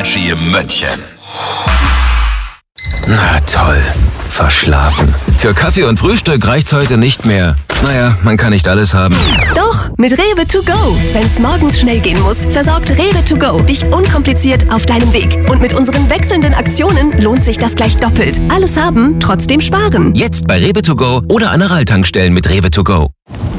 Energy München. Na toll, verschlafen. Für Kaffee und Frühstück reicht's heute nicht mehr. Naja, man kann nicht alles haben. Doch, mit Rewe to go. Wenn's morgens schnell gehen muss, versorgt Rewe to go dich unkompliziert auf deinem Weg. Und mit unseren wechselnden Aktionen lohnt sich das gleich doppelt. Alles haben, trotzdem sparen. Jetzt bei Rewe to go oder an Aral-Tankstellen mit Rewe to go.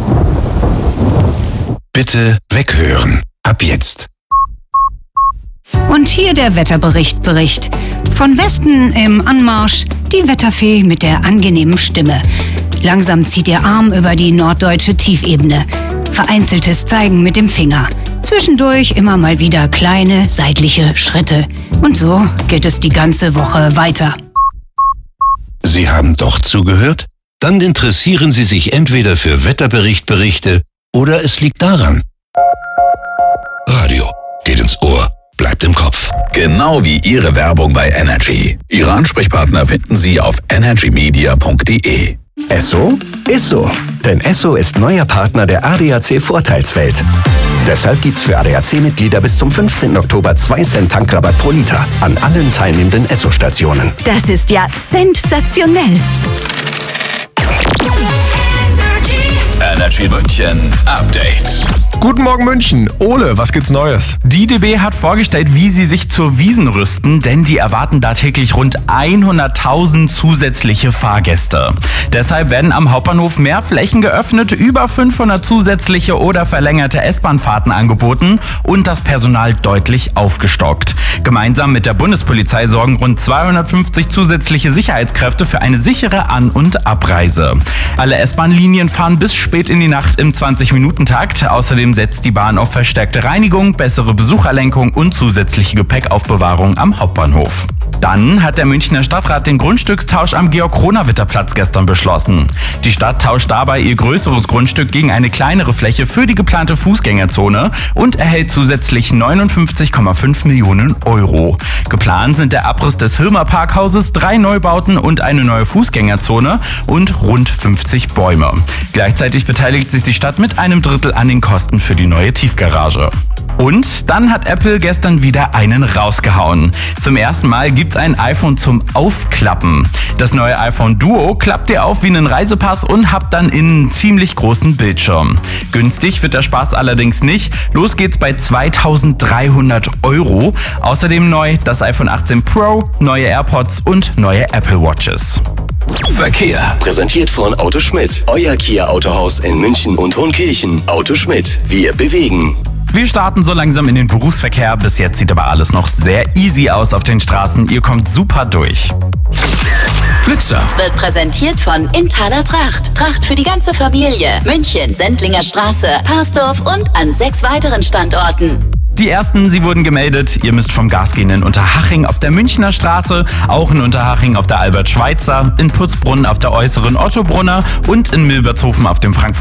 Bitte weghören. Ab jetzt. Und hier der Wetterbericht. Von Westen im Anmarsch die Wetterfee mit der angenehmen Stimme. Langsam zieht ihr Arm über die norddeutsche Tiefebene. Vereinzeltes Zeigen mit dem Finger. Zwischendurch immer mal wieder kleine seitliche Schritte. Und so geht es die ganze Woche weiter. Sie haben doch zugehört? Dann interessieren Sie sich entweder für Wetterberichte oder es liegt daran. Radio geht ins Ohr, bleibt im Kopf. Genau wie Ihre Werbung bei Energy. Ihre Ansprechpartner finden Sie auf energymedia.de. Esso ist so. Denn Esso ist neuer Partner der ADAC Vorteilswelt. Deshalb gibt's für ADAC-Mitglieder bis zum 15. Oktober 2 Cent Tankrabatt pro Liter an allen teilnehmenden Esso-Stationen. Das ist ja sensationell. Energy München Update. Guten Morgen München. Ole, was gibt's Neues? Die DB hat vorgestellt, wie sie sich zur Wiesn rüsten, denn die erwarten da täglich rund 100.000 zusätzliche Fahrgäste. Deshalb werden am Hauptbahnhof mehr Flächen geöffnet, über 500 zusätzliche oder verlängerte S-Bahn-Fahrten angeboten und das Personal deutlich aufgestockt. Gemeinsam mit der Bundespolizei sorgen rund 250 zusätzliche Sicherheitskräfte für eine sichere An- und Abreise. Alle S-Bahn-Linien fahren bis spät in die Nacht im 20-Minuten-Takt. Außerdem setzt die Bahn auf verstärkte Reinigung, bessere Besucherlenkung und zusätzliche Gepäckaufbewahrung am Hauptbahnhof. Dann hat der Münchner Stadtrat den Grundstückstausch am Georg-Kronawitter-Platz gestern beschlossen. Die Stadt tauscht dabei ihr größeres Grundstück gegen eine kleinere Fläche für die geplante Fußgängerzone und erhält zusätzlich 59,5 Millionen Euro. Geplant sind der Abriss des Hilmer Parkhauses, 3 Neubauten und eine neue Fußgängerzone und rund 50 Bäume. Gleichzeitig beteiligt sich die Stadt mit 1/3 an den Kosten für die neue Tiefgarage. Und dann hat Apple gestern wieder einen rausgehauen. Zum ersten Mal gibt's ein iPhone zum Aufklappen. Das neue iPhone Duo klappt ihr auf wie einen Reisepass und habt dann einen ziemlich großen Bildschirm. Günstig wird der Spaß allerdings nicht. Los geht's bei 2.300 Euro. Außerdem neu das iPhone 18 Pro, neue AirPods und neue Apple Watches. Verkehr. Präsentiert von Auto Schmidt. Euer Kia-Autohaus in München und Hohenkirchen. Auto Schmidt. Wir bewegen. Wir starten so langsam in den Berufsverkehr. Bis jetzt sieht aber alles noch sehr easy aus auf den Straßen. Ihr kommt super durch. Blitzer. Wird präsentiert von Inthaler Tracht. Tracht für die ganze Familie. München, Sendlinger Straße, Parsdorf und an 6 weiteren Standorten. Die ersten, sie wurden gemeldet. Ihr müsst vom Gas gehen in Unterhaching auf der Münchner Straße, auch in Unterhaching auf der Albert-Schweitzer, in Putzbrunn auf der äußeren Ottobrunner und in Milbertshofen auf dem Frankfurter